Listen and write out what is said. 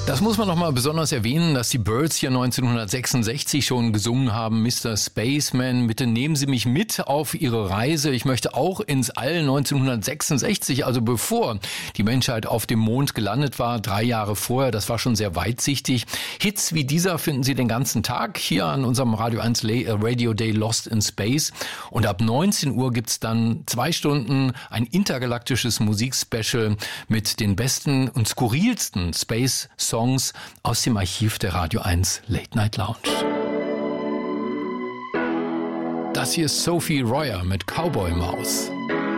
Das muss man noch mal besonders erwähnen, dass die Byrds hier 1966 schon gesungen haben. Mr. Spaceman, bitte nehmen Sie mich mit auf Ihre Reise. Ich möchte auch ins All 1966, also bevor die Menschheit auf dem Mond gelandet war, 3 Jahre vorher. Das war schon sehr weitsichtig. Hits wie dieser finden Sie den ganzen Tag hier an unserem Radio 1 Radio Day Lost in Space. Und ab 19 Uhr gibt's dann 2 Stunden ein intergalaktisches Musikspecial mit den besten und skurrilsten Space-Songs aus dem Archiv der Radio 1 Late Night Lounge. Das hier ist Sophie Royer mit Cowboy Maus.